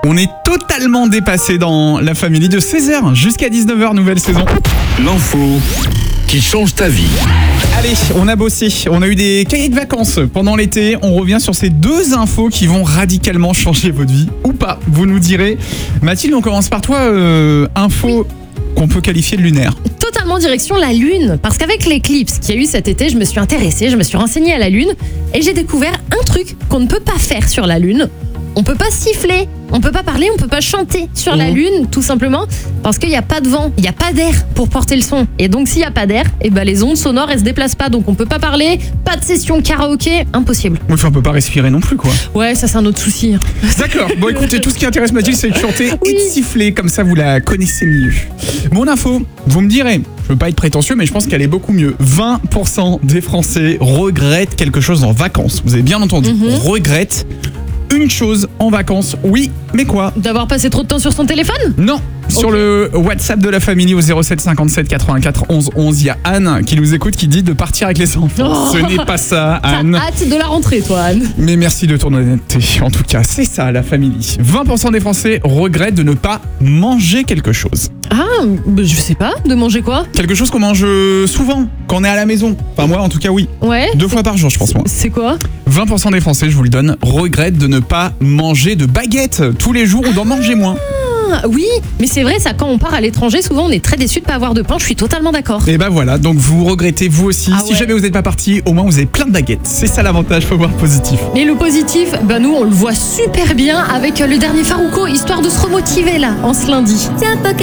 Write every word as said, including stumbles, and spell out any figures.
On est totalement dépassé dans la famille de seize heures jusqu'à dix-neuf heures, nouvelle saison. L'info qui change ta vie. Allez, on a bossé, on a eu des cahiers de vacances pendant l'été. On revient sur ces deux infos qui vont radicalement changer votre vie, ou pas, vous nous direz. Mathilde, on commence par toi, euh, info qu'on peut qualifier de lunaire. Totalement direction la Lune, parce qu'avec l'éclipse qu'il y a eu cet été, je me suis intéressée, je me suis renseignée à la Lune, et j'ai découvert un truc qu'on ne peut pas faire sur la Lune. On peut pas siffler, on peut pas parler, on peut pas chanter sur la Lune, tout simplement parce qu'il n'y a pas de vent, il n'y a pas d'air pour porter le son. Et donc s'il n'y a pas d'air, et ben les ondes sonores elles se déplacent pas, donc on peut pas parler, pas de session karaoké, impossible. Oui, enfin, on peut pas respirer non plus, quoi. Ouais, ça c'est un autre souci. D'accord, bon écoutez, tout ce qui intéresse Mathilde, c'est de chanter Oui. et de siffler, comme ça vous la connaissez mieux. Mon info, vous me direz, je veux pas être prétentieux, mais je pense qu'elle est beaucoup mieux. vingt pour cent des Français regrettent quelque chose en vacances. Vous avez bien entendu, Mhm. regrettent une chose en vacances. Oui, mais quoi? D'avoir passé trop de temps sur son téléphone? Non. Sur Ok. le WhatsApp de la famille au zéro sept cinquante-sept quatre-vingt-quatre onze onze, il y a Anne qui nous écoute qui dit de partir avec les enfants. Oh. Ce n'est pas ça, T'as Anne. hâte de la rentrée, toi, Anne. Mais merci de ton honnêteté. En tout cas, c'est ça la famille. vingt pour cent des Français regrettent de ne pas manger quelque chose. Ah, bah, je sais pas, de manger quoi? Quelque chose qu'on mange euh, souvent quand on est à la maison. Enfin moi en tout cas oui. Ouais. Deux fois par jour je pense moi. C'est quoi? vingt pour cent des Français, je vous le donne, regrettent de ne pas manger de baguettes tous les jours ou d'en manger moins. Ah, oui, mais c'est vrai, ça, quand on part à l'étranger, souvent on est très déçu de pas avoir de pain, je suis totalement d'accord. Et ben voilà, donc vous regrettez vous aussi. Ah Si ouais. jamais vous n'êtes pas parti, au moins vous avez plein de baguettes. C'est ça l'avantage, faut voir positif. Et le positif, ben nous on le voit super bien avec le dernier Farouko, histoire de se remotiver là, en ce lundi. Tiens, pas